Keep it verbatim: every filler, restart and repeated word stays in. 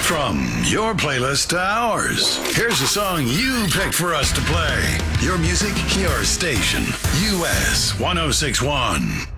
From your playlist to ours, here's a song you picked for us to play. Your music, your station. U S one oh six one.